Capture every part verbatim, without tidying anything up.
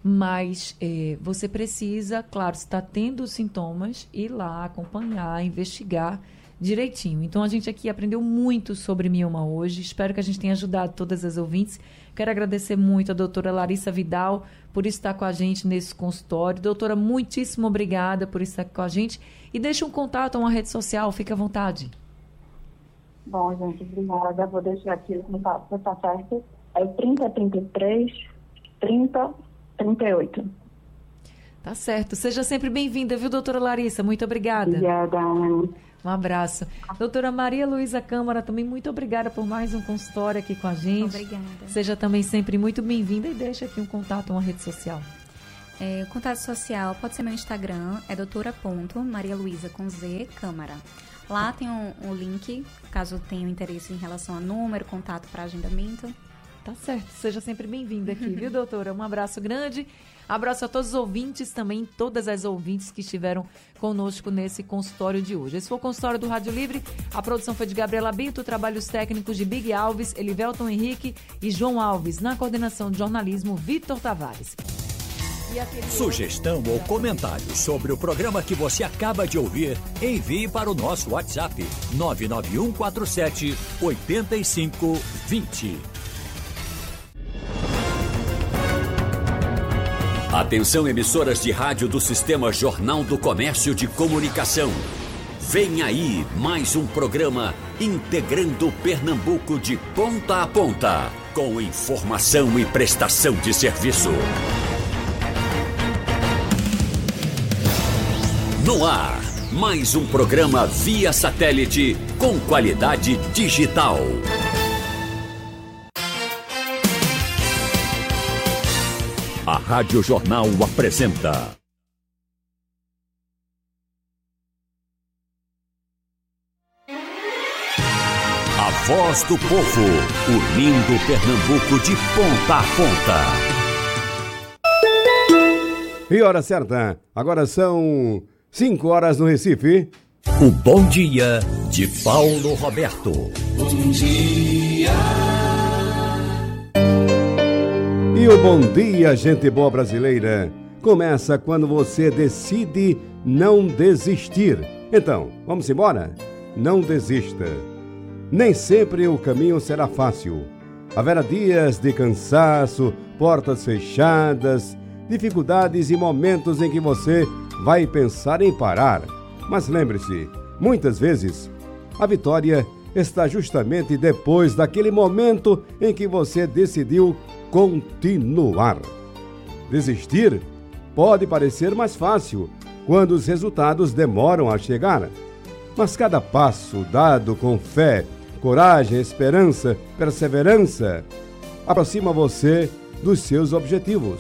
Mas é, você precisa, claro, se está tendo sintomas, ir lá, acompanhar, investigar direitinho. Então, a gente aqui aprendeu muito sobre mioma hoje. Espero que a gente tenha ajudado todas as ouvintes. Quero agradecer muito a doutora Larissa Vidal por estar com a gente nesse consultório. Doutora, muitíssimo obrigada por estar com a gente. E deixa um contato, uma rede social, fique à vontade. Bom, gente, obrigada. Vou deixar aqui o contato, tá certo? É o trinta, trinta e três, trinta, trinta e oito. Tá certo. Seja sempre bem-vinda, viu, doutora Larissa? Muito obrigada. Obrigada, Ana. Um abraço. Doutora Maria Luísa Câmara, também muito obrigada por mais um consultório aqui com a gente. Obrigada. Seja também sempre muito bem-vinda e deixa aqui um contato, uma rede social. É, o contato social pode ser meu Instagram, é doutora.marialuisa com Z, Câmara. Lá tem um, um link, caso tenha interesse em relação a número, contato para agendamento. Tá certo. Seja sempre bem-vinda aqui, viu, doutora? Um abraço grande. Abraço a todos os ouvintes também, todas as ouvintes que estiveram conosco nesse consultório de hoje. Esse foi o consultório do Rádio Livre. A produção foi de Gabriela Bito, trabalhos técnicos de Big Alves, Elivelton Henrique e João Alves. Na coordenação de jornalismo, Vitor Tavares. Sugestão ou comentário sobre o programa que você acaba de ouvir, envie para o nosso WhatsApp nove nove um quatro sete oito cinco dois zero. Atenção, emissoras de rádio do Sistema Jornal do Comércio de Comunicação. Vem aí mais um programa integrando Pernambuco de ponta a ponta, com informação e prestação de serviço. No ar, mais um programa via satélite com qualidade digital. A Rádio Jornal apresenta A Voz do Povo, unindo Pernambuco de ponta a ponta. E hora certa, agora são cinco horas no Recife. O Bom Dia de Paulo Roberto. Bom dia. E o Bom Dia, gente boa brasileira, começa quando você decide não desistir. Então, vamos embora? Não desista. Nem sempre o caminho será fácil. Haverá dias de cansaço, portas fechadas, dificuldades e momentos em que você vai pensar em parar. Mas lembre-se, muitas vezes, a vitória está justamente depois daquele momento em que você decidiu continuar. Desistir pode parecer mais fácil quando os resultados demoram a chegar. Mas cada passo dado com fé, coragem, esperança, perseverança, aproxima você dos seus objetivos.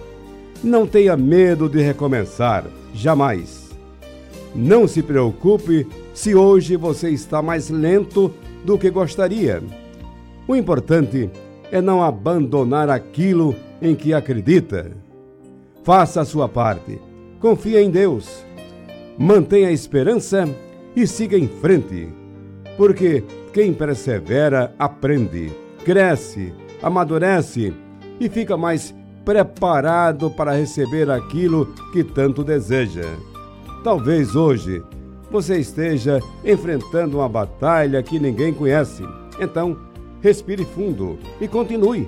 Não tenha medo de recomeçar, jamais. Não se preocupe se hoje você está mais lento do que gostaria. O importante é não abandonar aquilo em que acredita. Faça a sua parte. Confie em Deus. Mantenha a esperança e siga em frente. Porque quem persevera aprende, cresce, amadurece e fica mais preparado para receber aquilo que tanto deseja. Talvez hoje você esteja enfrentando uma batalha que ninguém conhece. Então, respire fundo e continue.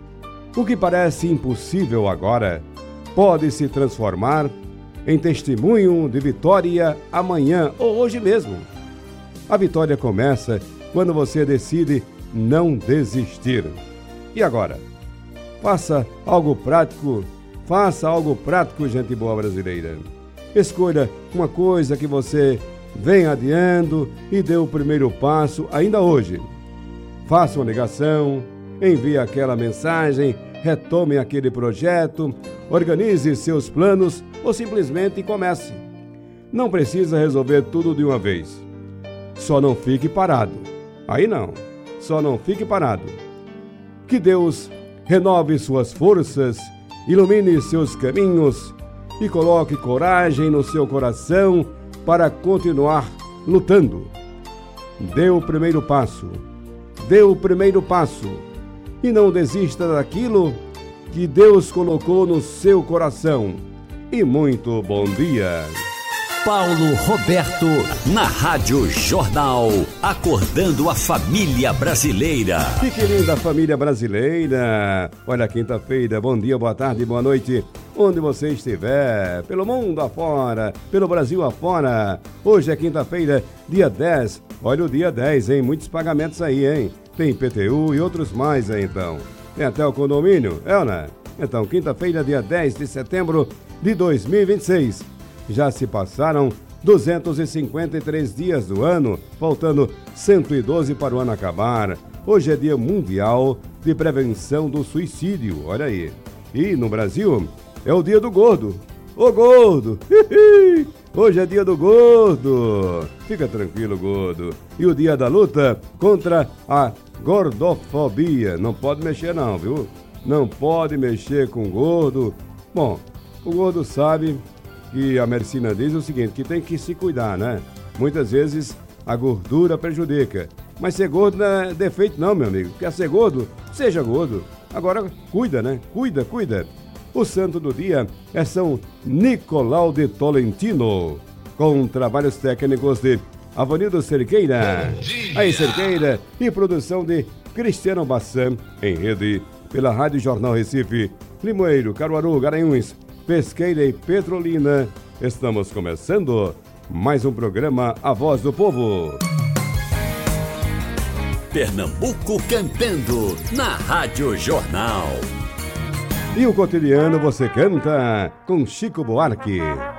O que parece impossível agora pode se transformar em testemunho de vitória amanhã ou hoje mesmo. A vitória começa quando você decide não desistir. E agora? Faça algo prático, faça algo prático, gente boa brasileira. Escolha uma coisa que você vem adiando e dê o primeiro passo ainda hoje. Faça uma ligação, envie aquela mensagem, retome aquele projeto, organize seus planos ou simplesmente comece. Não precisa resolver tudo de uma vez. Só não fique parado. Aí não, só não fique parado. Que Deus renove suas forças, ilumine seus caminhos e coloque coragem no seu coração para continuar lutando. Dê o primeiro passo. Dê o primeiro passo e não desista daquilo que Deus colocou no seu coração. E muito bom dia. Paulo Roberto, na Rádio Jornal, acordando a família brasileira. Que querida família brasileira. Olha, quinta-feira, bom dia, boa tarde, boa noite. Onde você estiver, pelo mundo afora, pelo Brasil afora. Hoje é quinta-feira, dia dez. Olha o dia dez, hein? Muitos pagamentos aí, hein? Tem I P T U e outros mais aí, então. Tem até o condomínio, é ou não? Então, quinta-feira, dia dez de setembro de dois mil e vinte e seis. Já se passaram duzentos e cinquenta e três dias do ano, faltando cento e doze para o ano acabar. Hoje é Dia Mundial de Prevenção do Suicídio, olha aí. E no Brasil é o Dia do Gordo. Ô gordo! Hoje é Dia do Gordo. Fica tranquilo, gordo. E o Dia da Luta contra a gordofobia. Não pode mexer não, viu? Não pode mexer com o gordo. Bom, o gordo sabe que a medicina diz o seguinte, que tem que se cuidar, né? Muitas vezes a gordura prejudica. Mas ser gordo não é defeito não, meu amigo. Quer ser gordo? Seja gordo. Agora cuida, né? Cuida, cuida. O santo do dia é São Nicolau de Tolentino, com trabalhos técnicos de Avanildo Cerqueira. Aí, Cerqueira, e produção de Cristiano Bassan, em rede pela Rádio Jornal Recife, Limoeiro, Caruaru, Garanhuns, Pesqueira e Petrolina. Estamos começando mais um programa A Voz do Povo. Pernambuco cantando na Rádio Jornal. E o cotidiano você canta com Chico Buarque.